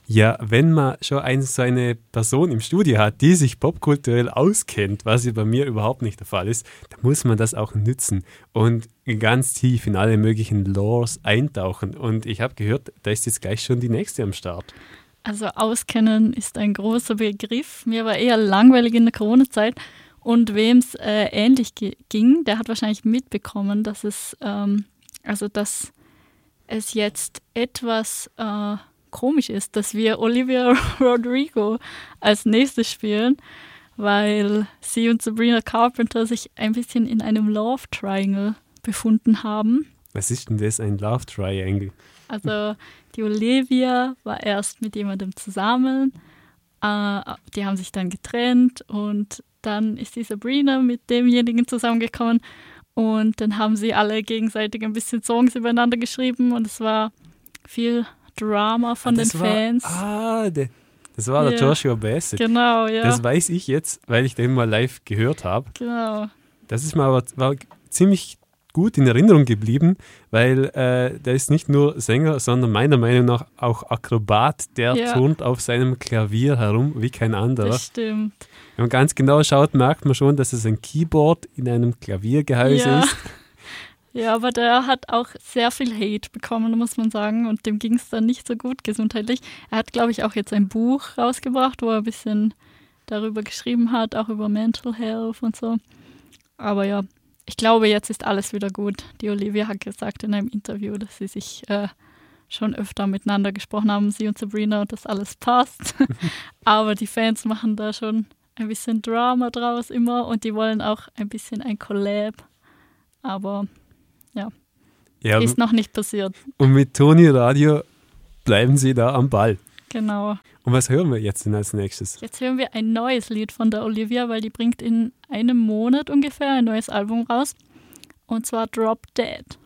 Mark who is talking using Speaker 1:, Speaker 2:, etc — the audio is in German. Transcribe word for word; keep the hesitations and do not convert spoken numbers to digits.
Speaker 1: Ja, wenn man schon eine, so eine Person im Studio hat, die sich popkulturell auskennt, was ja bei mir überhaupt nicht der Fall ist, dann muss man das auch nützen und ganz tief in alle möglichen Lores eintauchen. Und ich habe gehört, da ist jetzt gleich schon die nächste am Start.
Speaker 2: Also auskennen ist ein großer Begriff. Mir war eher langweilig in der Corona-Zeit. Und wem es äh, ähnlich ge- ging, der hat wahrscheinlich mitbekommen, dass es, ähm, also dass es jetzt etwas äh, komisch ist, dass wir Olivia Rodrigo als nächstes spielen, weil sie und Sabrina Carpenter sich ein bisschen in einem Love Triangle befunden haben.
Speaker 1: Was ist denn das, ein Love Triangle?
Speaker 2: Also die Olivia war erst mit jemandem zusammen, äh, die haben sich dann getrennt und dann ist die Sabrina mit demjenigen zusammengekommen und dann haben sie alle gegenseitig ein bisschen Songs übereinander geschrieben und es war viel Drama von
Speaker 1: ah,
Speaker 2: den
Speaker 1: war,
Speaker 2: Fans.
Speaker 1: Ah, de, das war der
Speaker 2: ja.
Speaker 1: Joshua Bassett.
Speaker 2: Genau, ja.
Speaker 1: Das weiß ich jetzt, weil ich den mal live gehört habe.
Speaker 2: Genau.
Speaker 1: Das ist mir aber war ziemlich gut in Erinnerung geblieben, weil äh, der ist nicht nur Sänger, sondern meiner Meinung nach auch Akrobat, der
Speaker 2: ja.
Speaker 1: turnt auf seinem Klavier herum wie kein anderer.
Speaker 2: Das stimmt.
Speaker 1: Wenn man ganz genau schaut, merkt man schon, dass es ein Keyboard in einem Klaviergehäuse
Speaker 2: ja.
Speaker 1: ist.
Speaker 2: Ja, aber der hat auch sehr viel Hate bekommen, muss man sagen, und dem ging es dann nicht so gut gesundheitlich. Er hat, glaube ich, auch jetzt ein Buch rausgebracht, wo er ein bisschen darüber geschrieben hat, auch über Mental Health und so. Aber ja, ich glaube, jetzt ist alles wieder gut. Die Olivia hat gesagt in einem Interview, dass sie sich äh, schon öfter miteinander gesprochen haben, sie und Sabrina, und dass alles passt. Aber die Fans machen da schon ein bisschen Drama draus immer und die wollen auch ein bisschen ein Collab. Aber ja,
Speaker 1: ja,
Speaker 2: ist noch nicht passiert.
Speaker 1: Und mit Toni Radio bleiben sie da am Ball.
Speaker 2: Genau.
Speaker 1: Und was hören wir jetzt denn als nächstes?
Speaker 2: Jetzt hören wir ein neues Lied von der Olivia, weil die bringt in einem Monat ungefähr ein neues Album raus. Und zwar Drop Dead.